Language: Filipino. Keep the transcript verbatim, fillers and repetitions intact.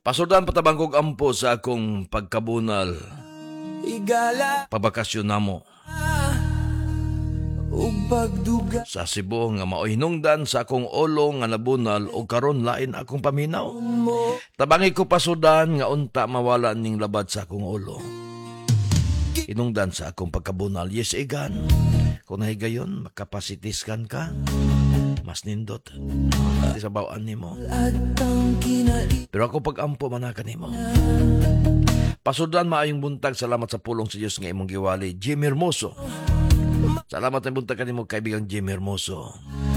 Pasudan patabang kog ampo sa akong pagkabunal. Igala Pabakasyon namo ug pagduga sa Cebu nga maoy hinungdan sa akong ulo nga nabunal o karon lain akong paminaw. mo. Tabangi ko pasudan nga unta mawala ning labad sa akong ulo. Hinungdan sa akong pagkabunal, yes igan. Kung nahigayon, makapasitiskan ka, mas nindot. Di sa bawaan nimo. At ang kinai Pero ako pag-ampo manakan nimo. Pasudan maayong buntag, salamat sa pulong sa Diyos nga imong giwali, Jimmy Hermoso. Salamat ang buntag kanimo kaibigang Jimmy Hermoso.